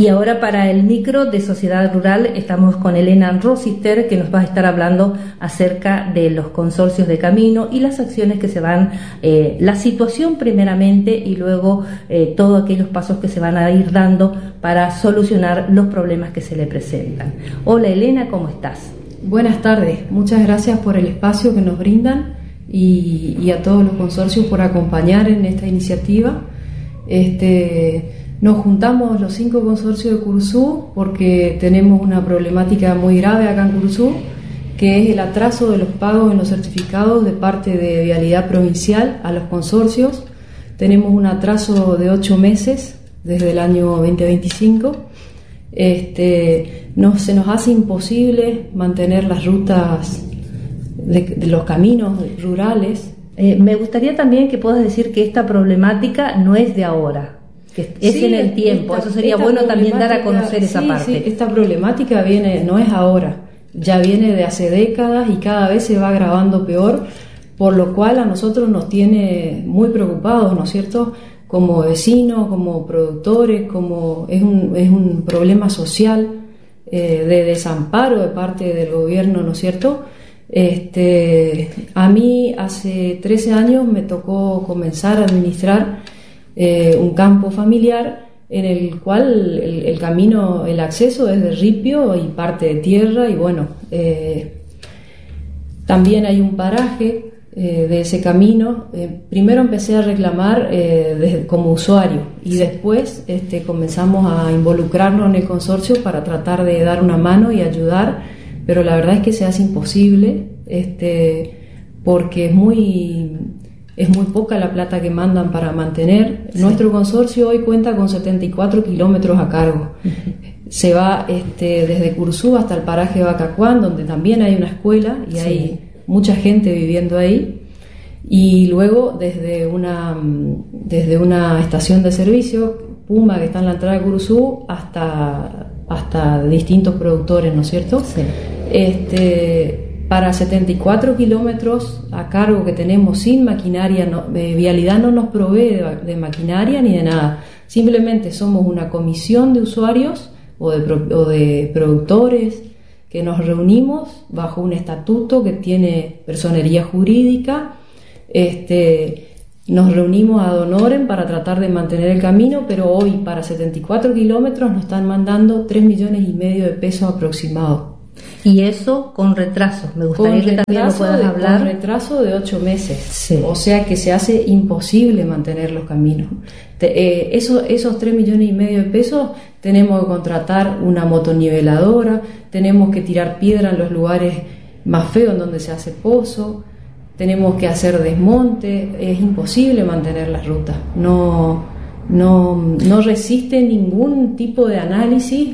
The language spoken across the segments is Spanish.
Y ahora para el micro de Sociedad Rural estamos con Elena Rosister, que nos va a estar hablando acerca de los consorcios de camino y las acciones que se van, la situación primeramente y luego todos aquellos pasos que se van a ir dando para solucionar los problemas que se le presentan. Hola Elena, ¿cómo estás? Buenas tardes, muchas gracias por el espacio que nos brindan y a todos los consorcios por acompañar en esta iniciativa. Nos juntamos los 5 consorcios de Curuzú porque tenemos una problemática muy grave acá en Curuzú, que es el atraso de los pagos en los certificados de parte de Vialidad Provincial a los consorcios. Tenemos un atraso de 8 meses desde el año 2025. Se nos hace imposible mantener las rutas de los caminos rurales. Me gustaría también que puedas decir que esta problemática no es de ahora, que es en el tiempo. Eso sería bueno también dar a conocer esa parte. Sí, esta problemática no es ahora, ya viene de hace décadas y cada vez se va agravando peor, por lo cual a nosotros nos tiene muy preocupados, ¿no es cierto?, como vecinos, como productores, como es un problema social de desamparo de parte del gobierno, ¿no es cierto? A mí hace 13 años me tocó comenzar a administrar un campo familiar en el cual el camino, el acceso es de ripio y parte de tierra y bueno, también hay un paraje de ese camino. Primero empecé a reclamar como usuario y después comenzamos a involucrarnos en el consorcio para tratar de dar una mano y ayudar, pero la verdad es que se hace imposible porque es muy poca la plata que mandan para mantener. Sí. Nuestro consorcio hoy cuenta con 74 kilómetros a cargo. Se va desde Curuzú hasta el paraje Bacacuán, donde también hay una escuela y hay mucha gente viviendo ahí, y luego desde una estación de servicio, Puma, que está en la entrada de Curuzú, hasta distintos productores, ¿no es cierto? Sí. Para 74 kilómetros a cargo que tenemos sin maquinaria, Vialidad no nos provee de maquinaria ni de nada, simplemente somos una comisión de usuarios o de productores que nos reunimos bajo un estatuto que tiene personería jurídica. Nos reunimos ad honorem para tratar de mantener el camino, pero hoy para 74 kilómetros nos están mandando 3,5 millones de pesos aproximados. Y eso con retraso, me gustaría que también lo puedas hablar. Con retraso de 8 meses, sí. O sea que se hace imposible mantener los caminos. Esos 3,5 millones de pesos tenemos que contratar una motoniveladora, tenemos que tirar piedra en los lugares más feos en donde se hace pozo, tenemos que hacer desmonte, es imposible mantener las rutas, no resiste ningún tipo de análisis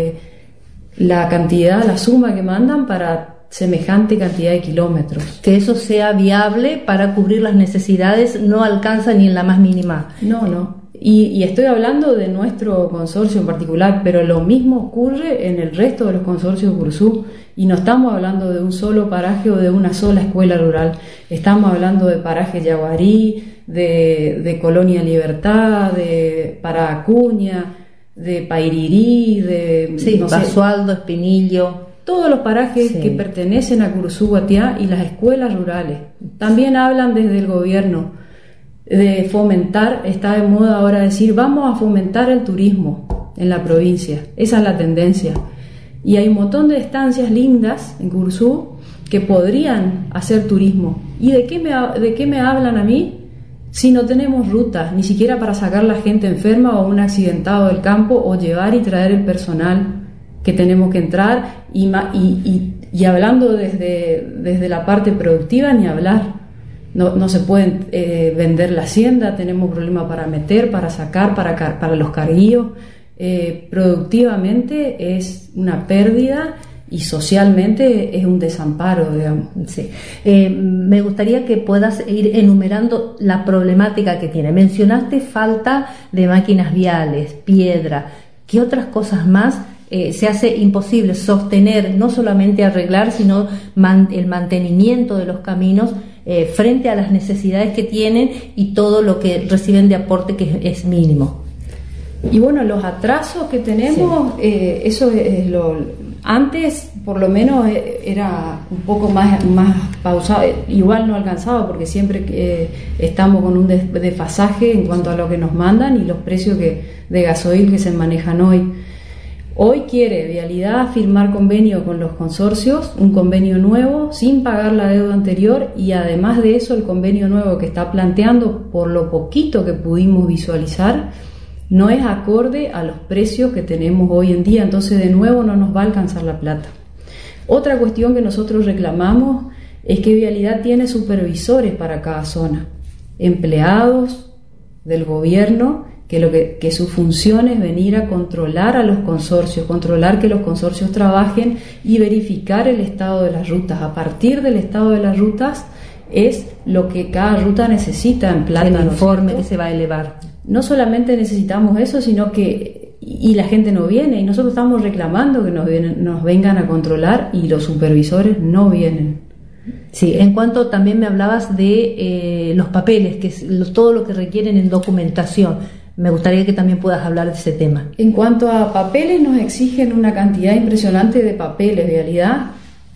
la suma que mandan para semejante cantidad de kilómetros. Que eso sea viable para cubrir las necesidades no alcanza ni en la más mínima. No. Y estoy hablando de nuestro consorcio en particular, pero lo mismo ocurre en el resto de los consorcios de Curuzú, y no estamos hablando de un solo paraje o de una sola escuela rural, estamos hablando de paraje Yaguarí, de Colonia Libertad, de Paracuña, de Pairirí, de Basualdo, Espinillo, todos los parajes que pertenecen a Curuzú, Guatiá, y las escuelas rurales. También hablan desde el gobierno de fomentar, está de moda ahora decir vamos a fomentar el turismo en la provincia, esa es la tendencia, y hay un montón de estancias lindas en Curuzú que podrían hacer turismo. ¿Y de qué me hablan a mí? Si no tenemos rutas, ni siquiera para sacar la gente enferma o un accidentado del campo, o llevar y traer el personal que tenemos que entrar, y hablando desde la parte productiva, ni hablar. No se puede vender la hacienda, tenemos problemas para meter, para sacar, para los carguíos. Productivamente es una pérdida y socialmente es un desamparo, digamos. Sí. Me gustaría que puedas ir enumerando la problemática que tiene. Mencionaste falta de máquinas viales, piedra. ¿Qué otras cosas más se hace imposible sostener, no solamente arreglar, sino el mantenimiento de los caminos frente a las necesidades que tienen y todo lo que reciben de aporte, que es mínimo? Y bueno, los atrasos que tenemos, eso es antes por lo menos era un poco más pausado, igual no alcanzaba porque siempre estamos con un desfasaje en cuanto a lo que nos mandan y los precios de gasoil que se manejan hoy. Hoy quiere Vialidad firmar convenio con los consorcios, un convenio nuevo sin pagar la deuda anterior, y además de eso el convenio nuevo que está planteando, por lo poquito que pudimos visualizar, no es acorde a los precios que tenemos hoy en día, entonces de nuevo no nos va a alcanzar la plata. Otra cuestión que nosotros reclamamos es que Vialidad tiene supervisores para cada zona, empleados del gobierno, que su función es venir a controlar a los consorcios, controlar que los consorcios trabajen y verificar el estado de las rutas. A partir del estado de las rutas es lo que cada ruta necesita en plata. El informe que se va a elevar. No solamente necesitamos eso, sino que y la gente no viene, y nosotros estamos reclamando que nos vengan a controlar y los supervisores no vienen. Sí, en cuanto también me hablabas de los papeles, que es todo lo que requieren en documentación. Me gustaría que también puedas hablar de ese tema. En cuanto a papeles, nos exigen una cantidad impresionante de papeles, de realidad.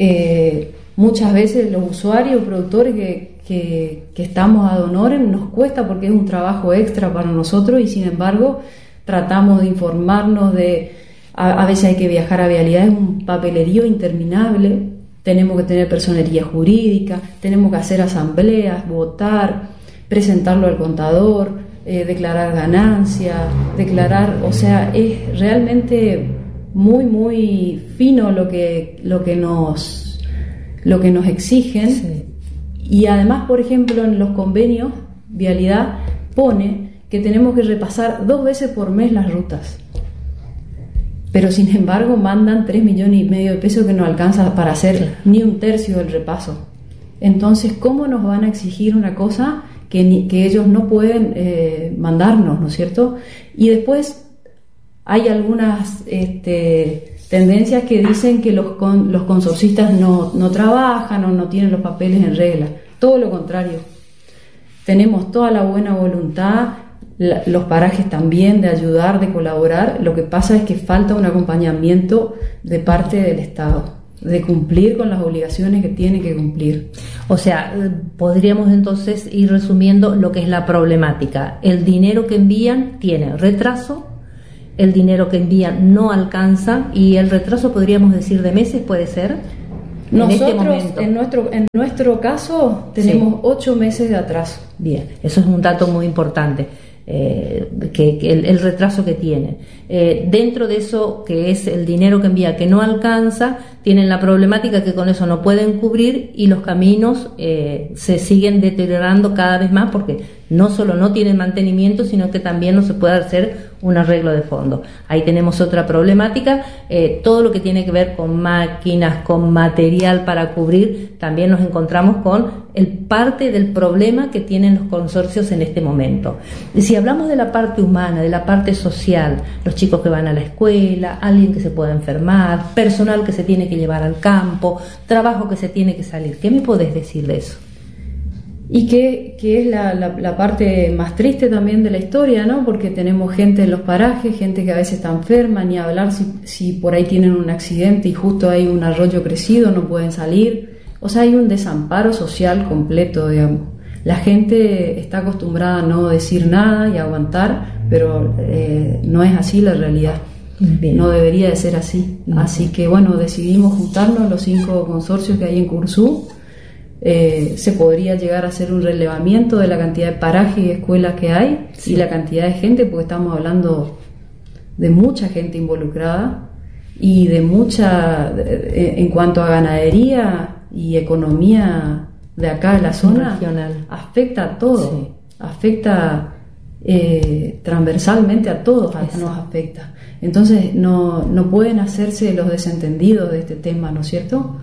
Muchas veces los usuarios, productores que estamos ad honorem, nos cuesta porque es un trabajo extra para nosotros, y sin embargo tratamos de informarnos a veces hay que viajar a Vialidad, es un papelerío interminable, tenemos que tener personería jurídica, tenemos que hacer asambleas, votar, presentarlo al contador, declarar ganancias, o sea, es realmente muy muy fino lo que nos exigen. Sí. Y además, por ejemplo, en los convenios Vialidad pone que tenemos que repasar 2 veces por mes las rutas, pero sin embargo mandan 3,5 millones de pesos que no alcanza para hacer ni 1/3 del repaso. Entonces, ¿cómo nos van a exigir una cosa que ellos no pueden mandarnos, ¿no es cierto? Y después hay algunas tendencias que dicen que los consorcistas no trabajan o no tienen los papeles en regla. Todo lo contrario. Tenemos toda la buena voluntad, los parajes también, de ayudar, de colaborar. Lo que pasa es que falta un acompañamiento de parte del Estado, de cumplir con las obligaciones que tiene que cumplir. O sea, podríamos entonces ir resumiendo lo que es la problemática. El dinero que envían tiene retraso, el dinero que envían no alcanza, y el retraso podríamos decir de meses, ¿puede ser? Nosotros, en nuestro caso, tenemos 8 meses de atraso. Bien, eso es un dato muy importante. Que el retraso que tienen. Dentro de eso, que es el dinero que envía que no alcanza, tienen la problemática que con eso no pueden cubrir, y los caminos se siguen deteriorando cada vez más, porque no solo no tienen mantenimiento, sino que también no se puede hacer un arreglo de fondo. Ahí tenemos otra problemática. Todo lo que tiene que ver con máquinas, con material para cubrir, también nos encontramos con parte del problema que tienen los consorcios en este momento. Si hablamos de la parte humana, de la parte social, los chicos que van a la escuela, alguien que se pueda enfermar, personal que se tiene que llevar al campo, trabajo que se tiene que salir, ¿qué me podés decir de eso? Y que es la parte más triste también de la historia, ¿no? Porque tenemos gente en los parajes, gente que a veces está enferma, ni hablar si por ahí tienen un accidente y justo hay un arroyo crecido, no pueden salir. O sea, hay un desamparo social completo, digamos. La gente está acostumbrada a no decir nada y a aguantar, pero no es así la realidad. Bien. No debería de ser así. Bien. Así que bueno, decidimos juntarnos los 5 consorcios que hay en Curzú. Se podría llegar a hacer un relevamiento de la cantidad de parajes y escuelas que hay, sí, y la cantidad de gente, porque estamos hablando de mucha gente involucrada y de mucha, en cuanto a ganadería y economía de acá de la zona, regional, afecta a todo, sí, afecta transversalmente a todos, nos afecta. Entonces no pueden hacerse los desentendidos de este tema, ¿no es cierto?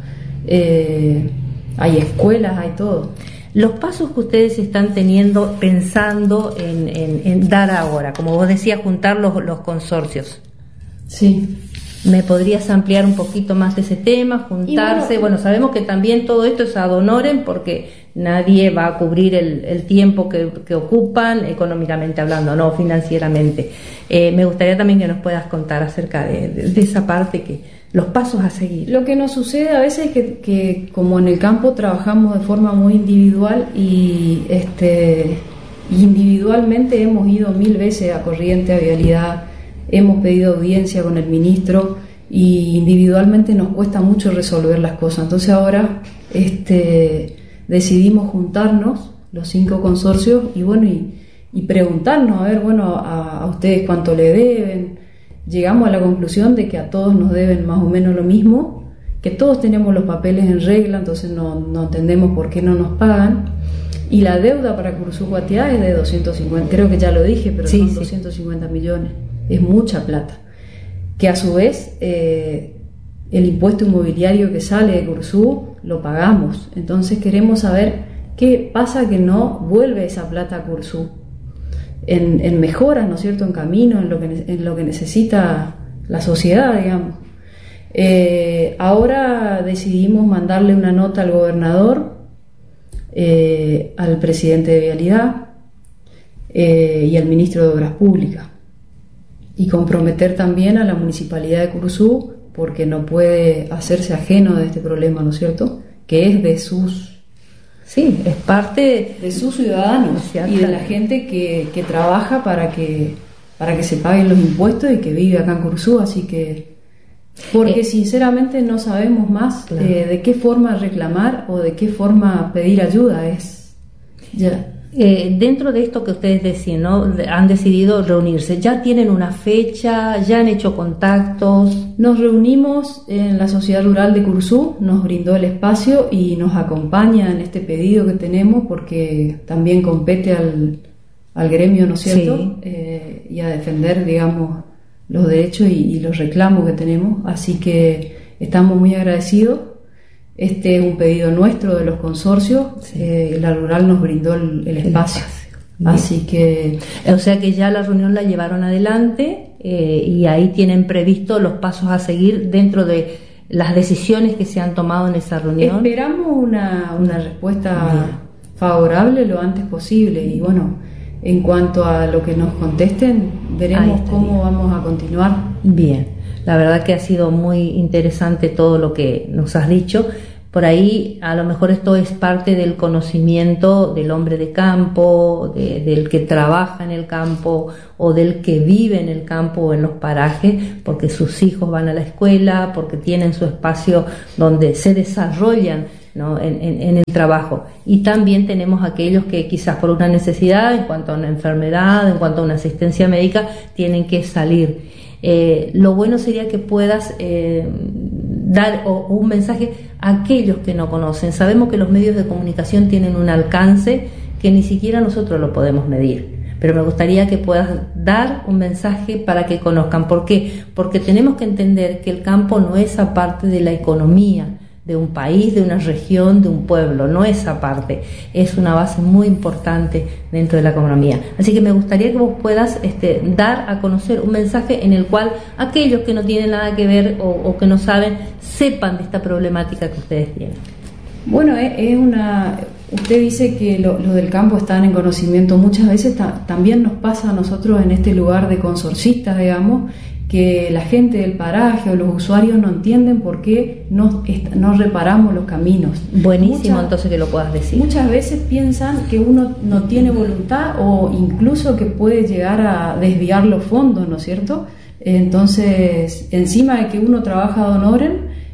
Hay escuelas, hay todo. Los pasos que ustedes están teniendo, pensando en dar ahora, como vos decías, juntar los consorcios. Sí. ¿Me podrías ampliar un poquito más de ese tema? Juntarse, bueno, sabemos que también todo esto es ad honorem porque nadie va a cubrir el tiempo que ocupan económicamente hablando, no financieramente. Me gustaría también que nos puedas contar acerca de esa parte, que los pasos a seguir. Lo que nos sucede a veces es que como en el campo trabajamos de forma muy individual y individualmente hemos ido 1000 veces a Corriente, a Vialidad, hemos pedido audiencia con el ministro y individualmente nos cuesta mucho resolver las cosas. Entonces ahora decidimos juntarnos los 5 consorcios y preguntarnos, a ver, a ustedes cuánto le deben. Llegamos a la conclusión de que a todos nos deben más o menos lo mismo, que todos tenemos los papeles en regla, entonces no entendemos por qué no nos pagan. Y la deuda para Curzú Guatiá es de 250, creo que ya lo dije, pero son 250 millones. Es mucha plata, que a su vez el impuesto inmobiliario que sale de Curzú lo pagamos. Entonces queremos saber qué pasa que no vuelve esa plata a Curzú en mejoras, ¿no es cierto?, en camino, en lo que necesita la sociedad, digamos. Ahora decidimos mandarle una nota al gobernador, al presidente de Vialidad y al ministro de Obras Públicas, y comprometer también a la municipalidad de Curzú, porque no puede hacerse ajeno de este problema, ¿no es cierto?, que es de sus... Sí, es parte de sus ciudadanos y de la gente que trabaja para que se paguen los impuestos y que vive acá en Curzú, así que... Porque sinceramente no sabemos más de qué forma reclamar o de qué forma pedir ayuda. Dentro de esto que ustedes decían, ¿no?, han decidido reunirse, ¿ya tienen una fecha? ¿Ya han hecho contactos? Nos reunimos en la Sociedad Rural de Curzú, nos brindó el espacio y nos acompaña en este pedido que tenemos, porque también compete al gremio, ¿no es cierto?, y a defender, digamos, los derechos y los reclamos que tenemos, así que estamos muy agradecidos. Este es un pedido nuestro de los consorcios, la rural nos brindó el espacio. Así que... O sea que ya la reunión la llevaron adelante y ahí tienen previsto los pasos a seguir dentro de las decisiones que se han tomado en esa reunión. Esperamos una respuesta favorable lo antes posible y bueno, en cuanto a lo que nos contesten, veremos cómo vamos a continuar. Bien, la verdad que ha sido muy interesante todo lo que nos has dicho. Por ahí a lo mejor esto es parte del conocimiento del hombre de campo, del que trabaja en el campo o del que vive en el campo o en los parajes, porque sus hijos van a la escuela, porque tienen su espacio donde se desarrollan, ¿no?, en el trabajo. Y también tenemos aquellos que quizás por una necesidad, en cuanto a una enfermedad, en cuanto a una asistencia médica, tienen que salir. Lo bueno sería que puedas dar un mensaje a aquellos que no conocen. Sabemos que los medios de comunicación tienen un alcance que ni siquiera nosotros lo podemos medir, pero me gustaría que puedas dar un mensaje para que conozcan. ¿Por qué? Porque tenemos que entender que el campo no es aparte de la economía de un país, de una región, de un pueblo, no es aparte, es una base muy importante dentro de la economía. Así que me gustaría que vos puedas dar a conocer un mensaje en el cual aquellos que no tienen nada que ver o que no saben, sepan de esta problemática que ustedes tienen. Bueno, usted dice que lo del campo están en conocimiento. Muchas veces también nos pasa a nosotros en este lugar de consorcistas, digamos, que la gente del paraje o los usuarios no entienden por qué no reparamos los caminos. Buenísimo, entonces que lo puedas decir. Muchas veces piensan que uno no tiene voluntad o incluso que puede llegar a desviar los fondos, ¿no es cierto? Entonces, encima de que uno trabaja ad honorem,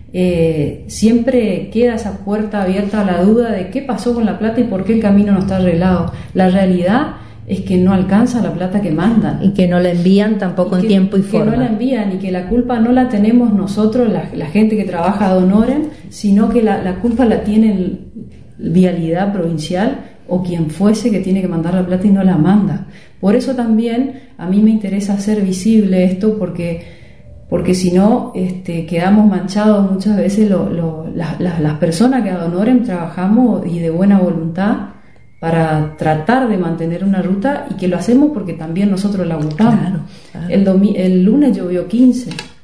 siempre queda esa puerta abierta a la duda de qué pasó con la plata y por qué el camino no está arreglado. La realidad es que no alcanza la plata que mandan. Y que no la envían tampoco en tiempo y forma. Que no la envían y que la culpa no la tenemos nosotros, la gente que trabaja ad honorem, sino que la culpa la tiene Vialidad Provincial o quien fuese que tiene que mandar la plata y no la manda. Por eso también a mí me interesa hacer visible esto, porque si no quedamos manchados muchas veces las personas que ad honorem trabajamos y de buena voluntad para tratar de mantener una ruta, y que lo hacemos porque también nosotros la buscamos. Claro. El lunes llovió 15,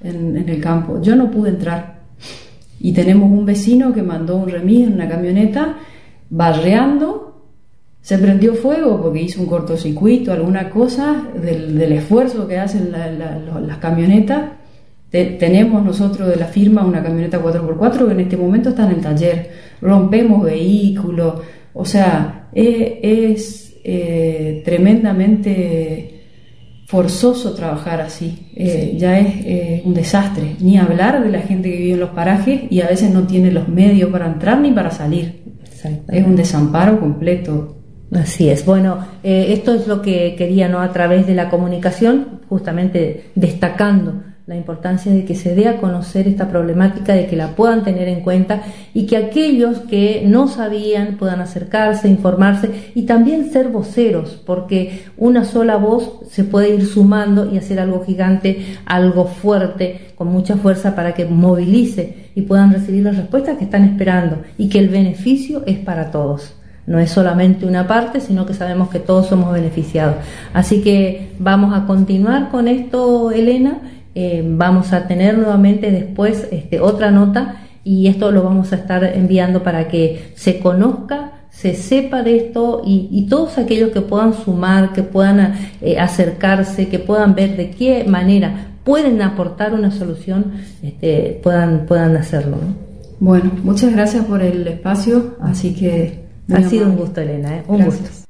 en el campo. Yo no pude entrar. Y tenemos un vecino que mandó un remis en una camioneta, barreando, se prendió fuego porque hizo un cortocircuito, alguna cosa del esfuerzo que hacen las camionetas. Tenemos nosotros de la firma una camioneta 4x4 que en este momento está en el taller. Rompemos vehículos, o sea, es tremendamente forzoso trabajar así. Ya es un desastre. Ni hablar de la gente que vive en los parajes y a veces no tiene los medios para entrar ni para salir. Es un desamparo completo. Así es. Bueno, esto es lo que quería, ¿no?, a través de la comunicación, justamente destacando la importancia de que se dé a conocer esta problemática, de que la puedan tener en cuenta y que aquellos que no sabían puedan acercarse, informarse y también ser voceros, porque una sola voz se puede ir sumando y hacer algo gigante, algo fuerte, con mucha fuerza para que movilice y puedan recibir las respuestas que están esperando y que el beneficio es para todos. No es solamente una parte, sino que sabemos que todos somos beneficiados. Así que vamos a continuar con esto, Elena. Vamos a tener nuevamente después otra nota y esto lo vamos a estar enviando para que se conozca, se sepa de esto y todos aquellos que puedan sumar, que puedan acercarse, que puedan ver de qué manera pueden aportar una solución, puedan hacerlo, ¿no? Bueno, muchas gracias por el espacio, así que ha sido un gusto, Elena, un gusto.